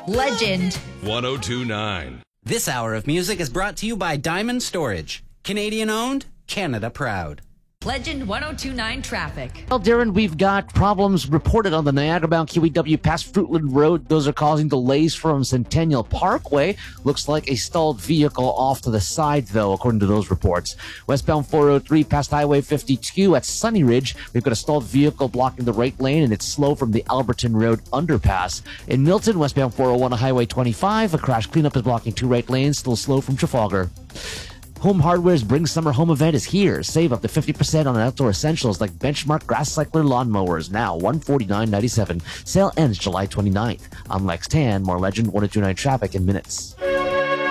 Legend 1029. This hour of music is brought to you by Diamond Storage. Canadian owned, Canada proud. Legend 1029 traffic. Well, Darren, we've got problems reported on the Niagara-bound QEW past Fruitland Road. Those are causing delays from Centennial Parkway. Looks like a stalled vehicle off to the side, though, according to those reports. Westbound 403 past Highway 52 at Sunny Ridge. We've got a stalled vehicle blocking the right lane, and it's slow from the Alberton Road underpass. In Milton, westbound 401 on Highway 25, a crash cleanup is blocking two right lanes, still slow from Trafalgar. Home Hardware's Bring Summer Home event is here. Save up to 50% on outdoor essentials like Benchmark Grass Cycler lawnmowers, now $149.97. Sale ends July 29th. I'm Lex Tan. More Legend 1029 traffic in minutes.